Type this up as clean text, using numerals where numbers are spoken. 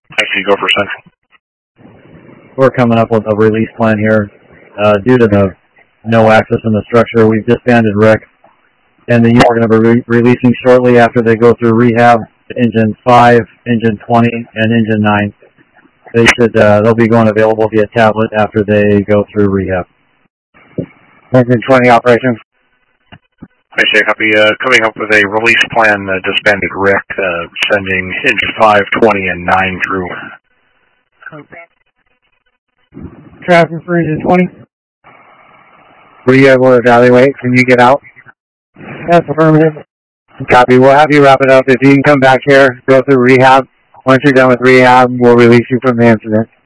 I see, go for Central. We're coming up with a release plan here. Due to the no access in the structure, we've disbanded Rick, and the unit we're going to be releasing shortly after they go through rehab. Engine 5, Engine 20, and Engine 9. They'll be going available via tablet after they go through rehab. Engine 20 operations. I see, copy. Coming up with a release plan, disbanded Rick, sending Engine 5, 20, and 9 through. Traffic for Engine 20. Were you able to evaluate? Can you get out? Yes, affirmative. Copy. We'll have you wrap it up. If you can come back here, go through rehab. Once you're done with rehab, we'll release you from the incident.